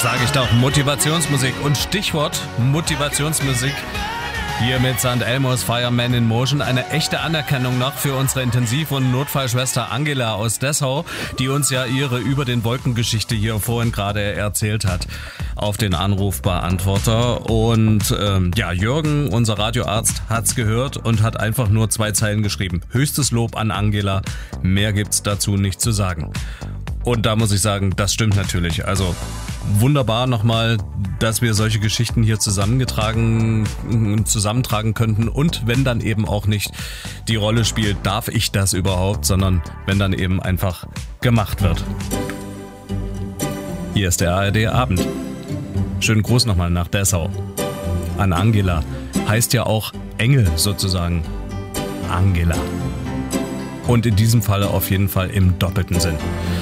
Sage ich doch, Motivationsmusik und Stichwort Motivationsmusik. Hier mit St. Elmo's Fireman in Motion eine echte Anerkennung noch für unsere Intensiv- und Notfallschwester Angela aus Dessau, die uns ja ihre Über den Wolken-Geschichte hier vorhin gerade erzählt hat auf den Anrufbeantworter. Und Jürgen, unser Radioarzt, hat's gehört und hat einfach nur 2 Zeilen geschrieben. Höchstes Lob an Angela, mehr gibt's dazu nicht zu sagen. Und da muss ich sagen, das stimmt natürlich. Also wunderbar nochmal, dass wir solche Geschichten hier zusammentragen könnten und wenn dann eben auch nicht die Rolle spielt, darf ich das überhaupt, sondern wenn dann eben einfach gemacht wird. Hier ist der ARD Abend. Schönen Gruß nochmal nach Dessau. An Angela. Heißt ja auch Engel sozusagen. Angela. Und in diesem Falle auf jeden Fall im doppelten Sinn.